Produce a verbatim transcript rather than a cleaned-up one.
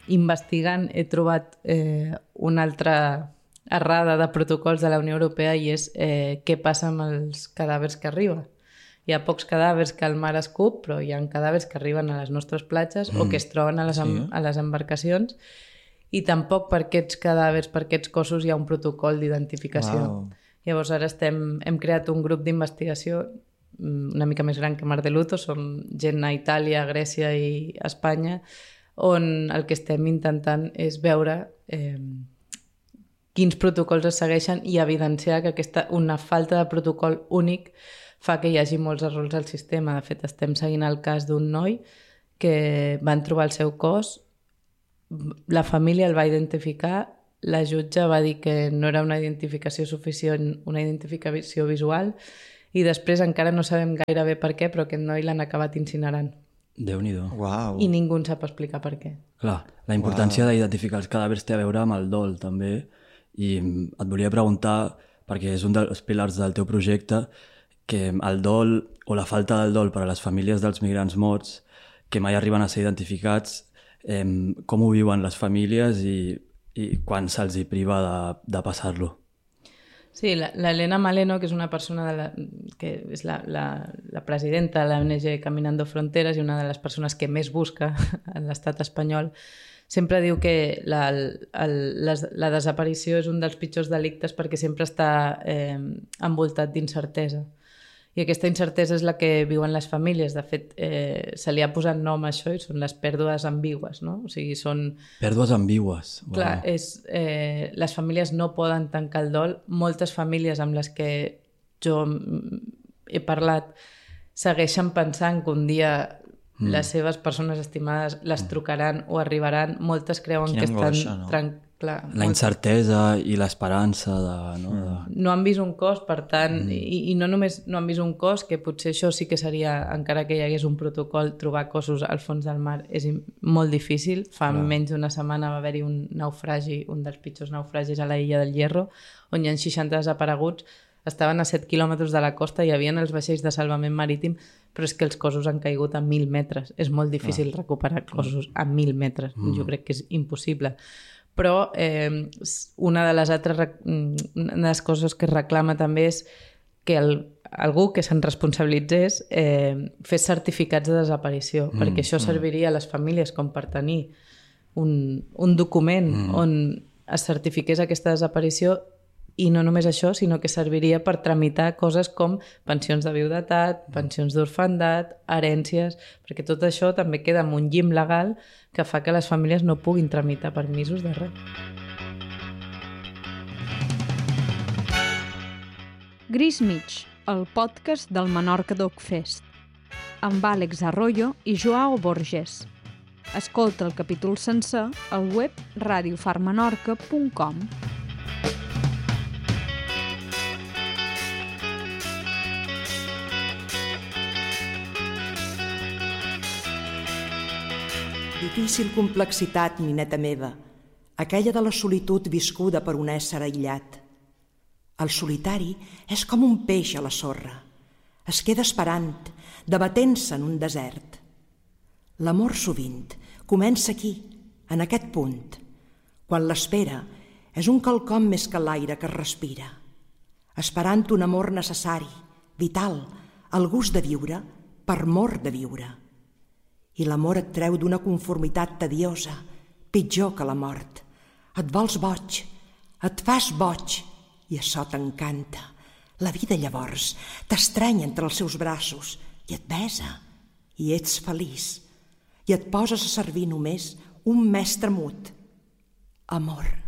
investigant he trobat eh, una altra errada de protocols de la Unió Europea i és eh, què passa amb els cadàvers que arriben. Hi ha pocs cadàvers que el mar escup, però hi ha cadàvers que arriben a les nostres platges mm. o que es troben a les, sí. a les embarcacions, i tampoc per aquests cadàvers, per aquests cossos, hi ha un protocol d'identificació. Wow. Llavors ara estem, hem creat un grup d'investigació una mica més gran que Mar de Luto, som gent a Itàlia, Grècia i Espanya, on el que estem intentant és veure eh, quins protocols es segueixen i evidenciar que aquesta, una falta de protocol únic fa que hi hagi molts errors al sistema. De fet, estem seguint el cas d'un noi que van trobar el seu cos, la família el va identificar, la jutge va dir que no era una identificació suficient, una identificació visual, i després encara no sabem gaire bé per què, però aquest noi l'han acabat incinerant. Déu-n'hi-do. Wow. I ningú en sap explicar per què. Clar, la importància wow. d'identificar els cadàvers té a veure amb el dol, també, i et volia preguntar, perquè és un dels pilars del teu projecte, que el dol o la falta del dol per a les famílies dels migrants morts que mai arriben a ser identificats, eh, com ho viuen les famílies i, i quan se'ls hi priva de, de passar-lo. Sí, l'Helena Maleno, que és una persona de la, que és la, la, la presidenta de l'O N G Caminando Fronteras i una de les persones que més busca en l'estat espanyol, sempre diu que la, el, la, la desaparició és un dels pitjors delictes perquè sempre està eh, envoltat d'incertesa. I aquesta incertesa és la que viuen les famílies. De fet, eh, se li ha posat nom a això i són les pèrdues ambigües, no? O sigui, són... Pèrdues ambigües. Wow. Clar, és, eh, les famílies no poden tancar el dol. Moltes famílies amb les que jo he parlat segueixen pensant que un dia mm. les seves persones estimades les trucaran o arribaran. Moltes creuen Quina que estan... Angoixa, no? Tran... Clar, la incertesa i l'esperança de, no, de... no han vist un cos, per tant, mm. i, i no només no han vist un cos, que potser això sí que seria, encara que hi hagués un protocol, trobar cossos al fons del mar és molt difícil. Fa Clar. menys d'una setmana va haver-hi un naufragi, un dels pitjors naufragis a la illa del Hierro, on hi ha seixanta desapareguts, estaven a set quilòmetres de la costa, hi havia els vaixells de salvament marítim, però és que els cossos han caigut a mil metres. És molt difícil Clar. recuperar cossos a mil metres. Mm. Jo crec que és impossible. Però eh, una de les altres una de les coses que es reclama també és que el, algú que se'n responsabilitzés eh, fes certificats de desaparició, mm, perquè això serviria a les famílies com per tenir un, un document mm. on es certifiqués aquesta desaparició. I no només això, sinó que serviria per tramitar coses com pensions de viudetat, pensions d'orfandat, herències, perquè tot això també queda en un llim legal que fa que les famílies no puguin tramitar permisos de res. Gris Mig, el podcast del Menorca Dogfest, amb Àlex Arroyo i Joao Borges. Escolta el capítol sencer al web radio far menorca punt com. Difícil complexitat, nineta meva, aquella de la solitud viscuda per un ésser aïllat. El solitari és com un peix a la sorra. Es queda esperant, debatent-se en un desert. L'amor sovint comença aquí, en aquest punt, quan l'espera és un quelcom més que l'aire que es respira, esperant un amor necessari, vital, el gust de viure per mor de viure. I l'amor et treu d'una conformitat tediosa, pitjor que la mort. Et vols boig, et fas boig, i això t'encanta. La vida llavors t'estreny entre els seus braços i et besa, i ets feliç. I et poses a servir només un mestre mut. Amor.